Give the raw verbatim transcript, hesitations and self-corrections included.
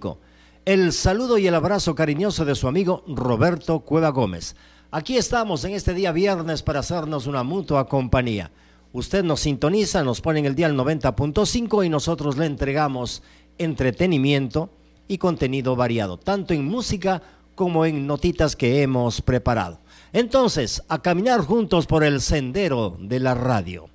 cinco. El saludo y el abrazo cariñoso de su amigo Roberto Cueva Gómez. Aquí estamos en este día viernes para hacernos una mutua compañía. Usted nos sintoniza, nos pone en el dial noventa punto cinco y nosotros le entregamos entretenimiento y contenido variado, tanto en música como en notitas que hemos preparado. Entonces, a caminar juntos por el sendero de la radio.